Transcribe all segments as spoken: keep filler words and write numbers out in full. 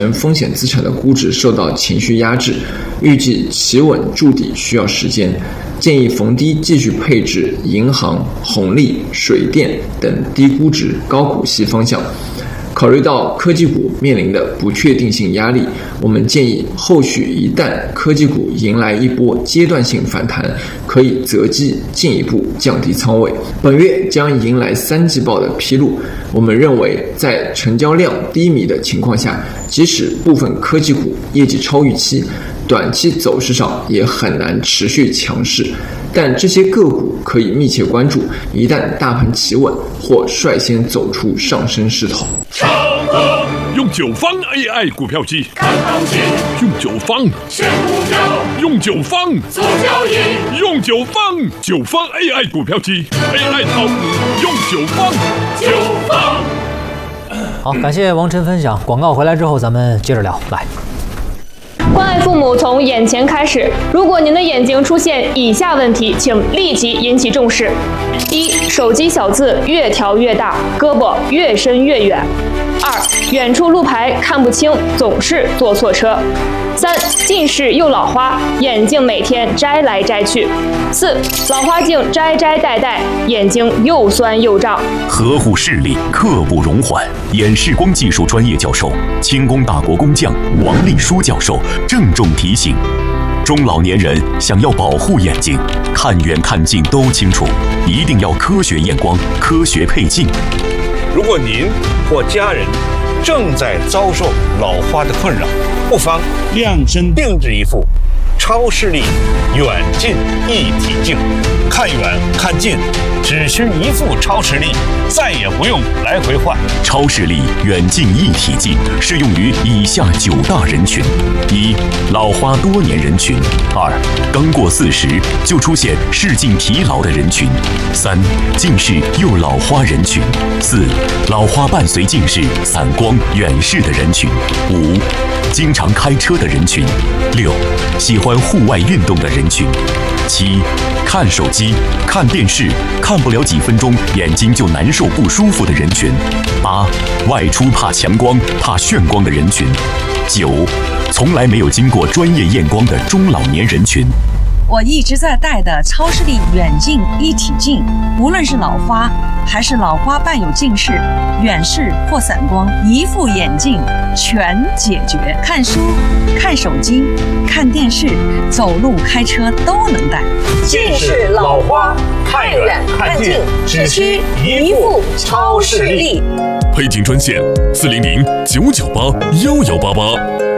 风险资产的估值受到情绪压制，预计企稳筑底需要时间，建议逢低继续配置银行、红利、水电等低估值高股息方向。考虑到科技股面临的不确定性压力，我们建议后续一旦科技股迎来一波阶段性反弹，可以择机进一步降低仓位。本月将迎来三季报的披露，我们认为在成交量低迷的情况下，即使部分科技股业绩超预期，短期走势上也很难持续强势，但这些个股可以密切关注，一旦大盘企稳或率先走出上升势头。 用九方 A I 股票机看行情，用九方选股票，用九方做交易，用九方九方 A I 股票机 A I 炒股，用九方九方。 好，感谢王晨分享。广告回来之后，咱们接着聊。来。 关爱父母从眼前开始。如果您的眼睛出现以下问题，请立即引起重视：一、手机小字越调越大，胳膊越伸越远；二、远处路牌看不清，总是坐错车；三、近视又老花，眼镜每天摘来摘去；四、老花镜摘摘戴戴，眼睛又酸又胀。 呵护视力，刻不容缓。眼视光技术专业教授、清宫大国工匠王立书教授郑重提醒：中老年人想要保护眼睛，看远看近都清楚，一定要科学验光、科学配镜。 如果您或家人正在遭受老花的困扰，不妨量身定制一副超视力远近一体镜，看远看近只需一副超视力，再也不用来回换。 超视力远近一体镜适用于以下九大人群：一、老花多年人群；二、刚过四十就出现视镜疲劳的人群；三、近视又老花人群；四、老花伴随近视、散光、远视的人群；五、经常开车的人群；六、喜欢户外运动的人群；七、看手机、看电视看不了几分钟眼睛就难受不舒服的人群；八、外出怕强光、怕眩光的人群；九、从来没有经过专业验光的中老年人群。 我一直在戴的超视力远近一体镜，无论是老花还是老花伴有近视、远视或散光，一副眼镜全解决。看书、看手机、看电视、走路、开车都能戴。 近视、老花，看远看近只需一副超视力。 配镜专线：四零零九九八幺幺八八。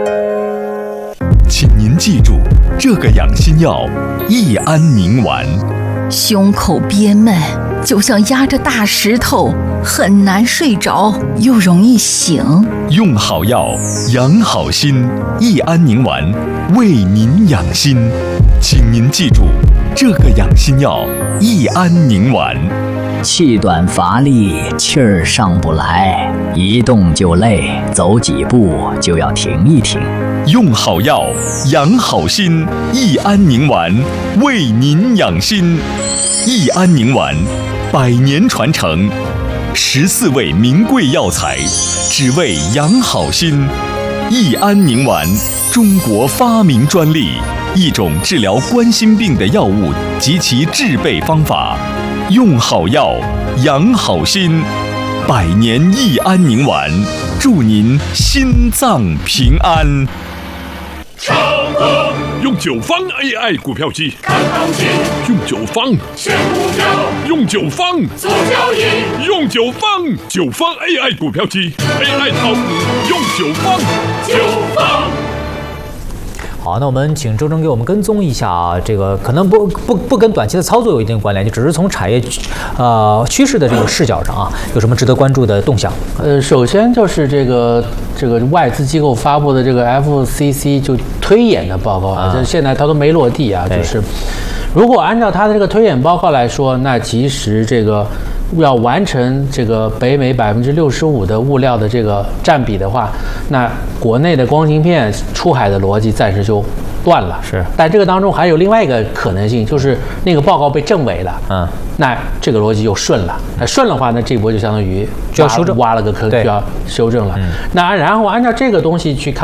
请您记住，这个养心药益安宁丸。 胸口憋闷，就像压着大石头，很难睡着，又容易醒。 用好药，养好心，益安宁丸为您养心。请您记住，这个养心药益安宁丸。 气短乏力，气儿上不来，一动就累，走几步就要停一停。 用好药，养好心，益安宁丸为您养心。益安宁丸，百年传承，十四味名贵药材，只为养好心。益安宁丸，中国发明专利，一种治疗冠心病的药物及其制备方法。用好药，养好心，百年益安宁丸，祝您心脏平安。 唱歌用九方 A I 股票机看行情，用九方选股票，用九方做交易，用九方九方 A I 股票机 A I 炒股，用九方九方。 好，那我们请周征给我们跟踪一下啊，这个可能不不不跟短期的操作有一定关联，就只是从产业呃趋势的这个视角上啊，有什么值得关注的动向？ 呃，首先就是这个这个外资机构发布的这个 F C C 就推演的报告啊，这现在它都没落地啊，就是如果按照它的这个推演报告来说，那其实这个要完成这个北美百分之六十五的物料的这个占比的话，那国内的光芯片出海的逻辑暂时就断了。 是， 但这个当中还有另外一个可能性，就是那个报告被证伪了。嗯，那这个逻辑就顺了。那顺的话，那这波就相当于就要修正， 挖了个坑，就要修正了。嗯、那然后按照这个东西去看。